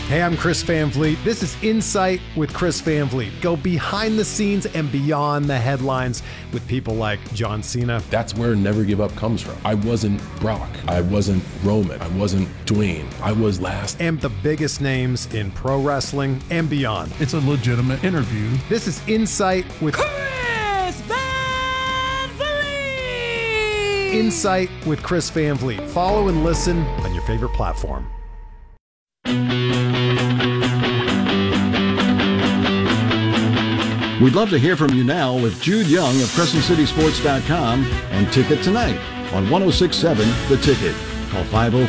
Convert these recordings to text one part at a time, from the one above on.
Hey, I'm Chris Van Vliet. This is Insight with Chris Van Vliet. Go behind the scenes and beyond the headlines with people like John Cena. That's where Never Give Up comes from. I wasn't Brock. I wasn't Roman. I wasn't Dwayne. I was last. And the biggest names in pro wrestling and beyond. It's a legitimate interview. This is Insight with Chris Van Vliet! Insight with Chris Van Vliet. Follow and listen on your favorite platform. We'd love to hear from you now with Jude Young of CrescentCitySports.com and Ticket Tonight on 106.7 The Ticket. Call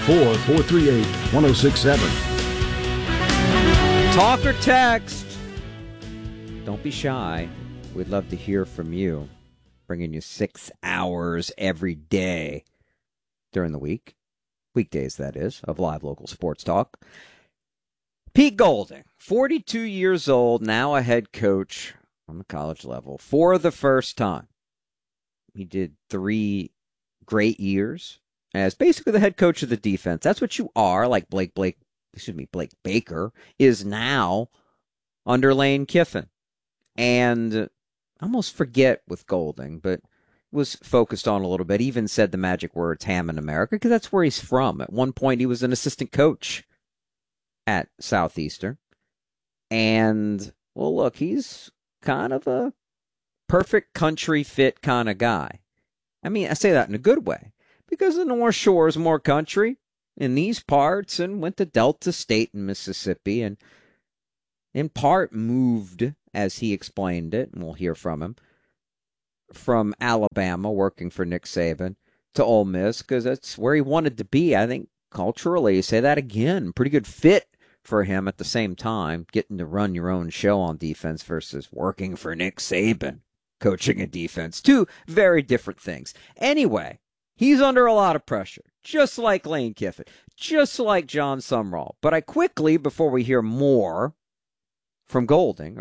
504-438-1067. Talk or text. Don't be shy. We'd love to hear from you. Bringing you 6 hours every day during the week. Weekdays, that is, of live local sports talk. Pete Golding, 42 years old, now a head coach on the college level for the first time. He did 3 great years as basically the head coach of the defense. That's what you are, like Blake Baker is now under Lane Kiffin. And I almost forget with Golding, but was focused on a little bit. He even said the magic words, ham in America, because that's where he's from. At one point, he was an assistant coach at Southeastern. And, well, look, he's kind of a perfect country fit kind of guy. I mean, I say that in a good way, because the North Shore is more country in these parts, and went to Delta State in Mississippi, and in part moved, as he explained it, and we'll hear from him, from Alabama, working for Nick Saban, to Ole Miss, because that's where he wanted to be. I think culturally, say that again, pretty good fit for him at the same time, getting to run your own show on defense versus working for Nick Saban, coaching a defense. 2 very different things. Anyway, he's under a lot of pressure, just like Lane Kiffin, just like John Sumrall. But I quickly, before we hear more from Golding,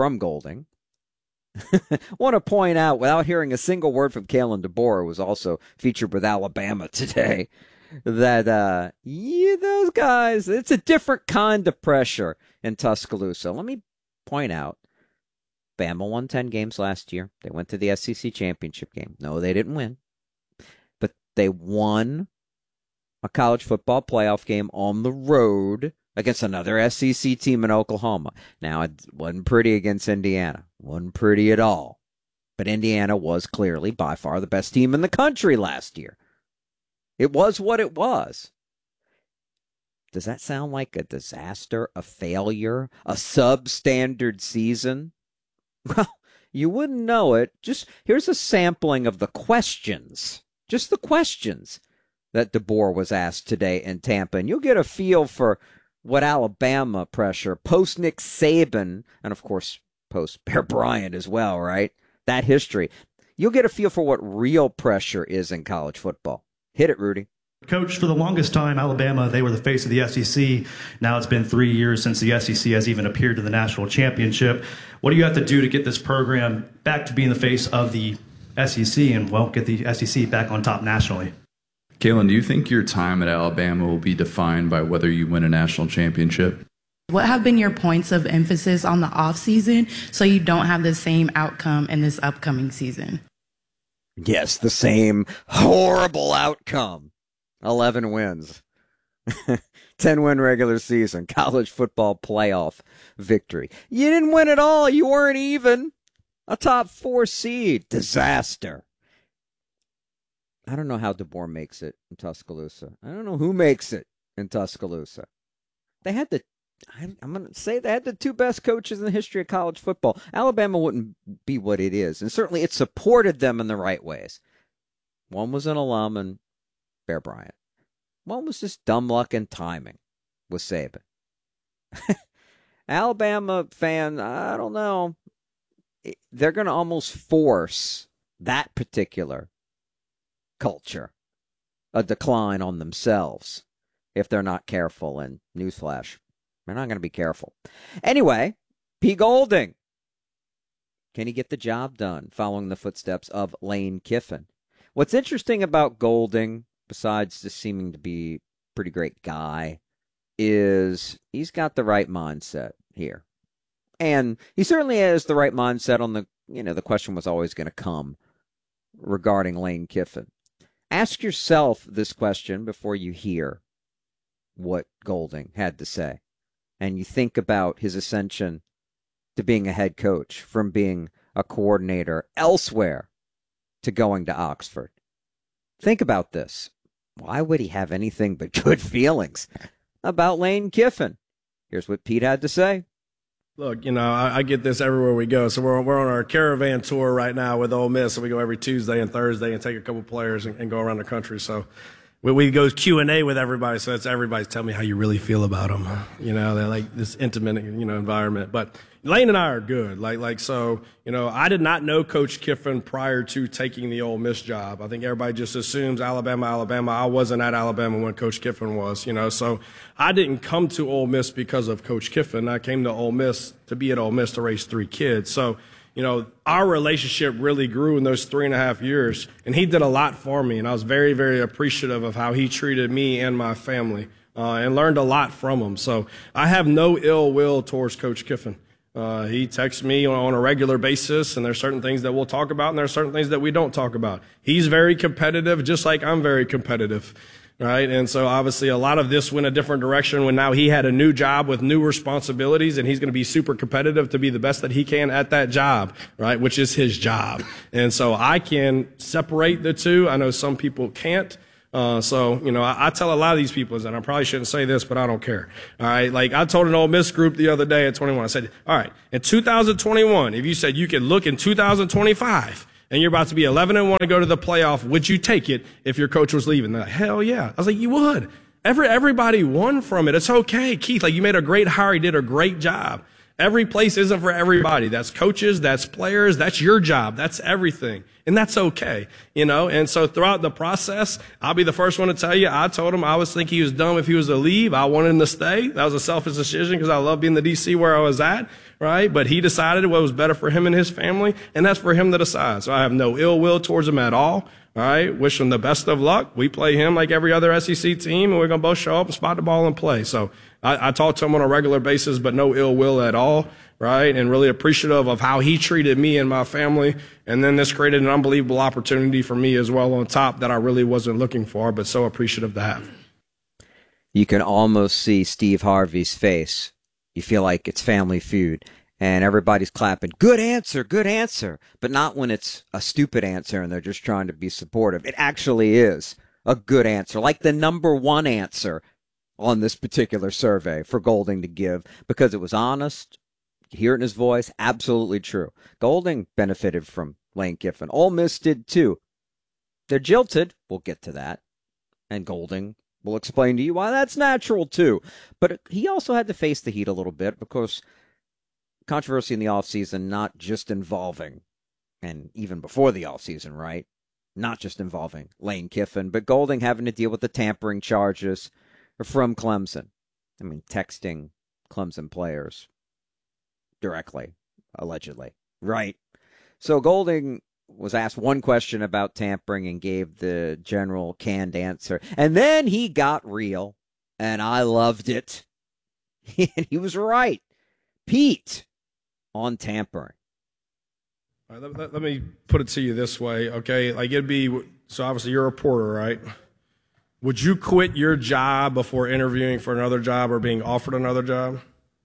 want to point out, without hearing a single word from Kalen DeBoer, who was also featured with Alabama today, that, those guys, it's a different kind of pressure in Tuscaloosa. Let me point out, Bama won 10 games last year. They went to the SEC championship game. No, they didn't win. But they won a college football playoff game on the road against another SEC team in Oklahoma. Now, it wasn't pretty against Indiana. Wasn't pretty at all. But Indiana was clearly by far the best team in the country last year. It was what it was. Does that sound like a disaster, a failure, a substandard season? Well, you wouldn't know it. Just here's a sampling of the questions, just the questions that DeBoer was asked today in Tampa, and you'll get a feel for what Alabama pressure, post-Nick Saban, and of course post-Bear Bryant as well, right? That history. You'll get a feel for what real pressure is in college football. Hit it, Rudy. Coach, for the longest time, Alabama, they were the face of the SEC. Now it's been 3 years since the SEC has even appeared in the national championship. What do you have to do to get this program back to being the face of the SEC and, well, get the SEC back on top nationally? Kalen, do you think your time at Alabama will be defined by whether you win a national championship? What have been your points of emphasis on the offseason so you don't have the same outcome in this upcoming season? Yes, the same horrible outcome. 11 wins. 10-win regular season. College football playoff victory. You didn't win at all. You weren't even a top 4 seed. Disaster. I don't know how DeBoer makes it in Tuscaloosa. I don't know who makes it in Tuscaloosa. They had I'm going to say they had the 2 best coaches in the history of college football. Alabama wouldn't be what it is, and certainly it supported them in the right ways. One was an alum and Bear Bryant. One was just dumb luck and timing with Saban. Alabama fan, I don't know. They're going to almost force that particular culture a decline on themselves if they're not careful. And newsflash, they're not going to be careful. Anyway, P. Golding. Can he get the job done following the footsteps of Lane Kiffin? What's interesting about Golding, besides just seeming to be a pretty great guy, is he's got the right mindset here. And he certainly has the right mindset on the question was always going to come regarding Lane Kiffin. Ask yourself this question before you hear what Golding had to say. And you think about his ascension to being a head coach, from being a coordinator elsewhere to going to Oxford. Think about this. Why would he have anything but good feelings about Lane Kiffin? Here's what Pete had to say. Look, I get this everywhere we go. So we're on our caravan tour right now with Ole Miss, and we go every Tuesday and Thursday and take a couple players and go around the country. So we go Q&A with everybody, so that's everybody's telling me how you really feel about them. They're like this intimate, environment. But Lane and I are good. So, I did not know Coach Kiffin prior to taking the Ole Miss job. I think everybody just assumes Alabama. I wasn't at Alabama when Coach Kiffin was, So I didn't come to Ole Miss because of Coach Kiffin. I came to Ole Miss to be at Ole Miss to raise 3 kids. So, our relationship really grew in those 3.5 years, and he did a lot for me, and I was very, very appreciative of how he treated me and my family, and learned a lot from him. So I have no ill will towards Coach Kiffin. He texts me on a regular basis, and there's certain things that we'll talk about, and there's certain things that we don't talk about. He's very competitive, just like I'm very competitive. Right. And so obviously a lot of this went a different direction when now he had a new job with new responsibilities, and he's going to be super competitive to be the best that he can at that job. Right. Which is his job. And so I can separate the two. I know some people can't. I tell a lot of these people, and I probably shouldn't say this, but I don't care. All right. Like I told an Ole Miss group the other day at 21, I said, all right, in 2021, if you said you could look in 2025, and you're about to be 11-1 and go to the playoff, would you take it if your coach was leaving? They're like, hell yeah. I was like, you would. Everybody won from it. It's okay. Keith, you made a great hire. You did a great job. Every place isn't for everybody. That's coaches, that's players, that's your job, that's everything. And that's okay, And so throughout the process, I'll be the first one to tell you, I told him I was think he was dumb if he was to leave. I wanted him to stay. That was a selfish decision because I love being the DC where I was at, right? But he decided what was better for him and his family, and that's for him to decide. So I have no ill will towards him at all. All right, wish him the best of luck. We play him like every other SEC team, and we're going to both show up and spot the ball and play. So I talk to him on a regular basis, but no ill will at all, right? And really appreciative of how he treated me and my family. And then this created an unbelievable opportunity for me as well on top that I really wasn't looking for, but so appreciative to have. You can almost see Steve Harvey's face. You feel like it's Family Feud. And everybody's clapping, good answer, but not when it's a stupid answer and they're just trying to be supportive. It actually is a good answer, like the number 1 answer on this particular survey for Golding to give, because it was honest. You hear it in his voice, absolutely true. Golding benefited from Lane Kiffin. Ole Miss did too. They're jilted, we'll get to that. And Golding will explain to you why that's natural too. But he also had to face the heat a little bit because controversy in the offseason, not just involving, and even before the offseason, right? Not just involving Lane Kiffin, but Golding having to deal with the tampering charges from Clemson. I mean, texting Clemson players directly, allegedly, right? So Golding was asked one question about tampering and gave the general canned answer. And then he got real, and I loved it. And he was right. Pete, on tampering. All right, let me put it to you this way, okay? So obviously you're a reporter, right? Would you quit your job before interviewing for another job or being offered another job?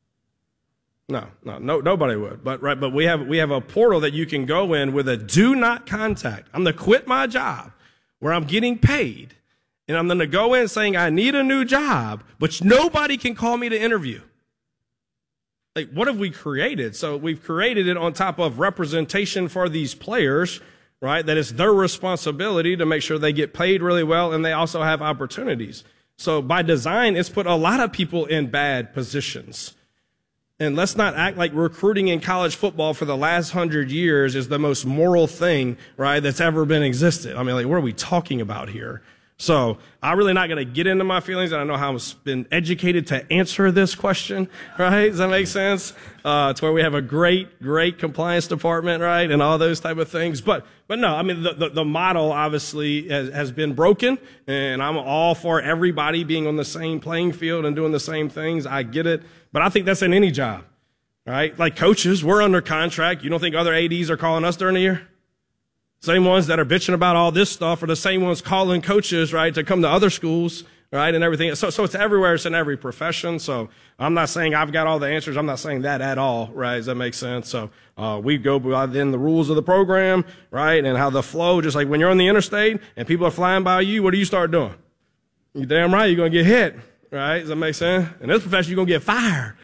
No, nobody would. But we have a portal that you can go in with a do not contact. I'm going to quit my job where I'm getting paid, and I'm going to go in saying I need a new job, but nobody can call me to interview. What have we created? So we've created it on top of representation for these players, right? That it's their responsibility to make sure they get paid really well and they also have opportunities. So by design, it's put a lot of people in bad positions. And let's not act like recruiting in college football for the last 100 years is the most moral thing, right, that's ever been existed. I mean, what are we talking about here? So I'm really not going to get into my feelings, and I know how I've been educated to answer this question, right? Does that make sense? To where we have a great compliance department, right, and all those type of things. But no, I mean, the model obviously has been broken, and I'm all for everybody being on the same playing field and doing the same things. I get it. But I think that's in any job, right? Like coaches, we're under contract. You don't think other ADs are calling us during the year? Same ones that are bitching about all this stuff are the same ones calling coaches, right, to come to other schools, right, and everything. So it's everywhere. It's in every profession. So I'm not saying I've got all the answers. I'm not saying that at all, right? Does that make sense? So we go by then the rules of the program, right, and how the flow, just like when you're on the interstate and people are flying by you, what do you start doing? You're damn right you're going to get hit, right? Does that make sense? In this profession, you're going to get fired.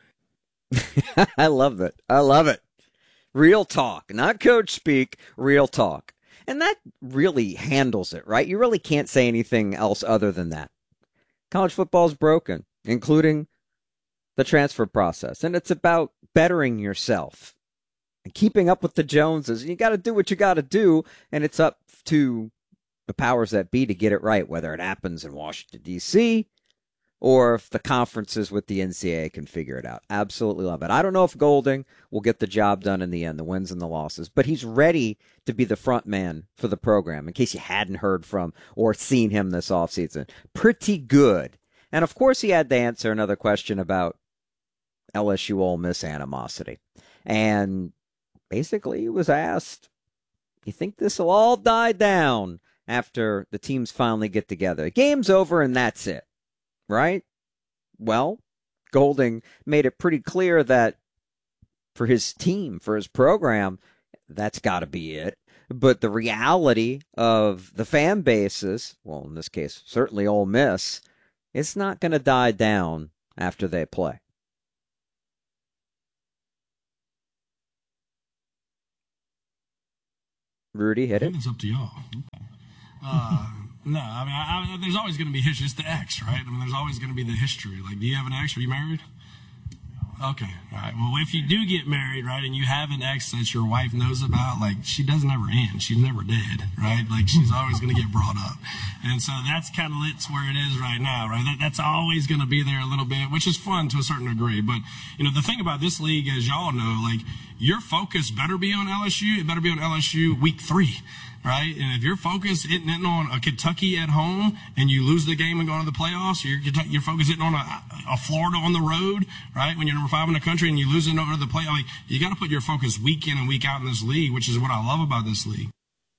I love it. I love it. Real talk, not coach speak, real talk. And that really handles it, right? You really can't say anything else other than that. College football is broken, including the transfer process. And it's about bettering yourself and keeping up with the Joneses. You got to do what you got to do, and it's up to the powers that be to get it right, whether it happens in Washington, D.C., or if the conferences with the NCAA can figure it out. Absolutely love it. I don't know if Golding will get the job done in the end, the wins and the losses, but he's ready to be the front man for the program, in case you hadn't heard from or seen him this offseason. Pretty good. And, of course, he had to answer another question about LSU Ole Miss animosity. And basically he was asked, you think this will all die down after the teams finally get together? The game's over and that's it. Right? Well, Golding made it pretty clear that for his team, for his program, that's got to be it. But the reality of the fan bases, well, in this case, certainly Ole Miss, it's not going to die down after they play. Rudy, hit it. It's up to y'all. No, I mean, there's always going to be history. It's the ex, right? I mean, there's always going to be the history. Like, do you have an ex? Are you married? Okay, all right. Well, if you do get married, right, and you have an ex that your wife knows about, like, she doesn't ever end. She's never dead, right? Like, she's always going to get brought up. And so that's kind of where it is right now, right? That's always going to be there a little bit, which is fun to a certain degree. But, you know, the thing about this league, as y'all know, like, your focus better be on LSU. It better be on LSU week 3. Right? And if your focus isn't on a Kentucky at home and you lose the game and go to the playoffs, your focus isn't on a Florida on the road, right? When you're number 5 in the country and you lose it over the playoffs, like, you got to put your focus week in and week out in this league, which is what I love about this league.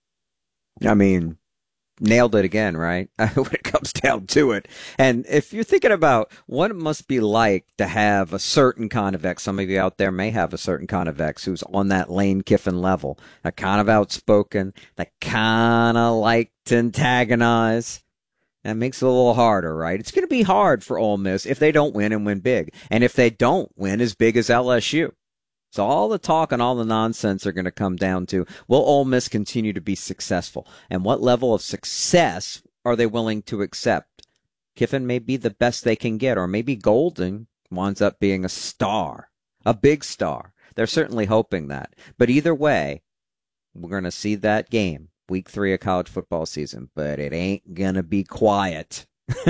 I mean, nailed it again, right? When it comes down to it. And if you're thinking about what it must be like to have a certain kind of ex, some of you out there may have a certain kind of ex who's on that Lane Kiffin level, that kind of outspoken, that kind of like to antagonize. That makes it a little harder, right? It's going to be hard for Ole Miss if they don't win and win big. And if they don't win as big as LSU. So all the talk and all the nonsense are going to come down to, will Ole Miss continue to be successful? And what level of success are they willing to accept? Kiffin may be the best they can get, or maybe Golding winds up being a star, a big star. They're certainly hoping that. But either way, we're going to see that game, week 3 of college football season. But it ain't going to be quiet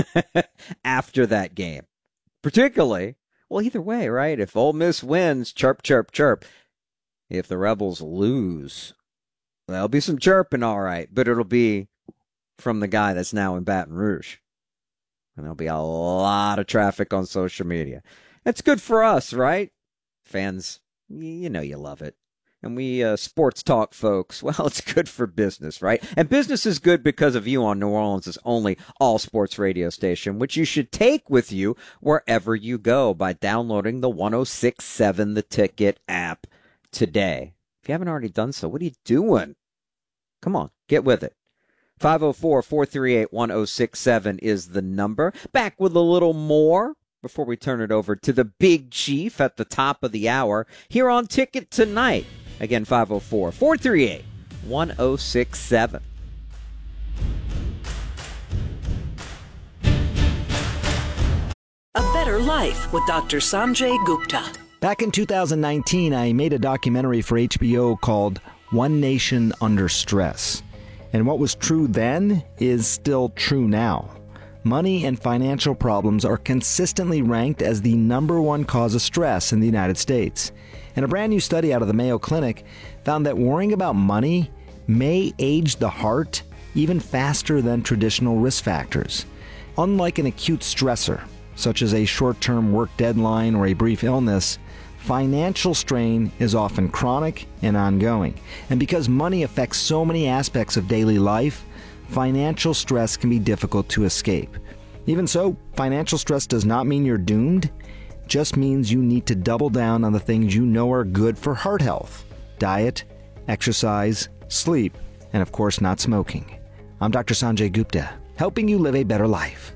after that game. Particularly, well, either way, right? If Ole Miss wins, chirp, chirp, chirp. If the Rebels lose, there'll be some chirping, all right. But it'll be from the guy that's now in Baton Rouge. And there'll be a lot of traffic on social media. That's good for us, right? Fans, you know you love it. And we sports talk folks, well, it's good for business, right? And business is good because of you on New Orleans' only all-sports radio station, which you should take with you wherever you go by downloading the 106.7 The Ticket app today. If you haven't already done so, what are you doing? Come on, get with it. 504-438-1067 is the number. Back with a little more before we turn it over to the Big Chief at the top of the hour here on Ticket Tonight. Again, 504-438-1067. A Better Life with Dr. Sanjay Gupta. Back in 2019, I made a documentary for HBO called One Nation Under Stress. And what was true then is still true now. Money and financial problems are consistently ranked as the #1 cause of stress in the United States. And a brand new study out of the Mayo Clinic found that worrying about money may age the heart even faster than traditional risk factors. Unlike an acute stressor, such as a short-term work deadline or a brief illness, financial strain is often chronic and ongoing. And because money affects so many aspects of daily life, financial stress can be difficult to escape. Even so, financial stress does not mean you're doomed. It just means you need to double down on the things you know are good for heart health: diet, exercise, sleep, and of course not smoking. I'm Dr. Sanjay Gupta, helping you live a better life.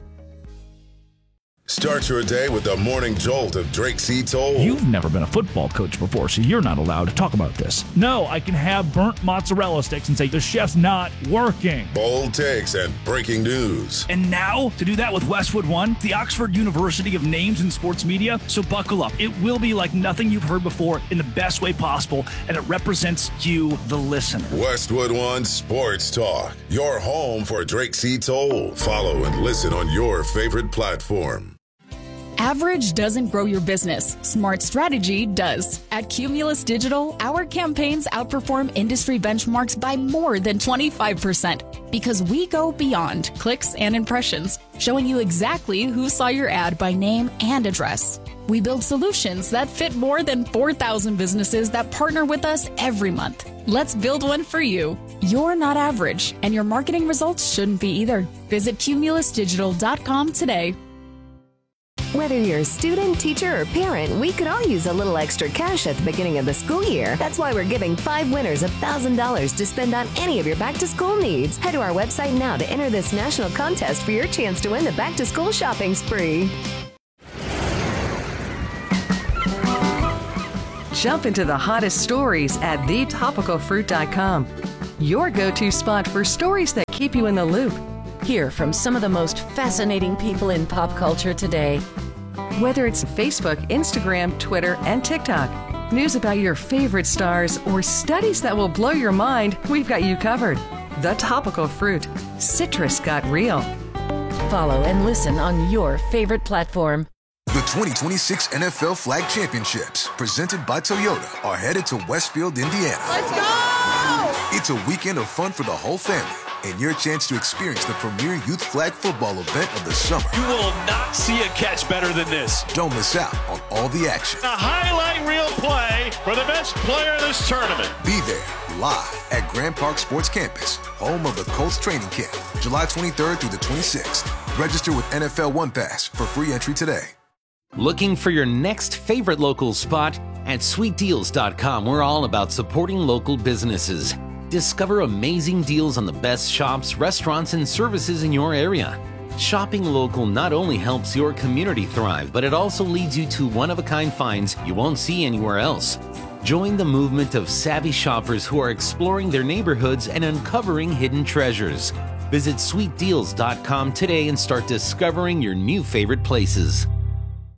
Start your day with the morning jolt of Drake C. Toll. You've never been a football coach before, so you're not allowed to talk about this. No, I can have burnt mozzarella sticks and say the chef's not working. Bold takes and breaking news. And now, to do that with Westwood One, the Oxford University of Names in Sports Media, so buckle up. It will be like nothing you've heard before in the best way possible, and it represents you, the listener. Westwood One Sports Talk, your home for Drake C. Toll. Follow and listen on your favorite platform. Average doesn't grow your business. Smart strategy does. At Cumulus Digital, our campaigns outperform industry benchmarks by more than 25% because we go beyond clicks and impressions, showing you exactly who saw your ad by name and address. We build solutions that fit more than 4,000 businesses that partner with us every month. Let's build one for you. You're not average, and your marketing results shouldn't be either. Visit cumulusdigital.com today. Whether you're a student, teacher, or parent, we could all use a little extra cash at the beginning of the school year. That's why we're giving 5 winners $1,000 to spend on any of your back-to-school needs. Head to our website now to enter this national contest for your chance to win the back-to-school shopping spree. Jump into the hottest stories at thetopicalfruit.com. Your go-to spot for stories that keep you in the loop. Hear from some of the most fascinating people in pop culture today. Whether it's Facebook, Instagram, Twitter, and TikTok, news about your favorite stars, or studies that will blow your mind, we've got you covered. The Topical Fruit. Citrus got real. Follow and listen on your favorite platform. The 2026 NFL Flag Championships, presented by Toyota, are headed to Westfield, Indiana. Let's go! It's a weekend of fun for the whole family, and your chance to experience the premier youth flag football event of the summer. You will not see a catch better than this. Don't miss out on all the action. A highlight reel play for the best player of this tournament. Be there live at Grand Park Sports Campus, home of the Colts training camp, July 23rd through the 26th. Register with NFL One Pass for free entry today. Looking for your next favorite local spot? At sweetdeals.com, we're all about supporting local businesses. Discover amazing deals on the best shops, restaurants, and services in your area. Shopping local not only helps your community thrive, but it also leads you to one-of-a-kind finds you won't see anywhere else. Join the movement of savvy shoppers who are exploring their neighborhoods and uncovering hidden treasures. Visit sweetdeals.com today and start discovering your new favorite places.